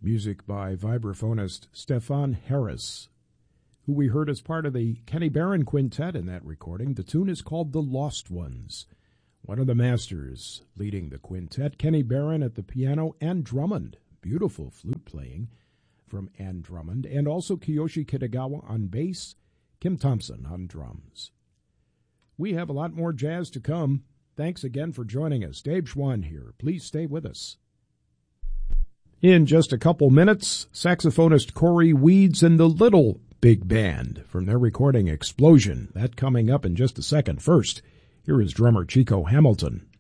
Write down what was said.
Music by vibraphonist Stefan Harris, who we heard as part of the Kenny Barron Quintet in that recording. The tune is called The Lost Ones. One of the masters leading the quintet, Kenny Barron at the piano, Ann Drummond, beautiful flute playing from Ann Drummond, and also Kiyoshi Kitagawa on bass, Kim Thompson on drums. We have a lot more jazz to come. Thanks again for joining us. Dave Schwann here. Please stay with us. In just a couple minutes, saxophonist Corey Weeds and the Little Big Band from their recording Explosion. That coming up in just a second. First, here is drummer Chico Hamilton.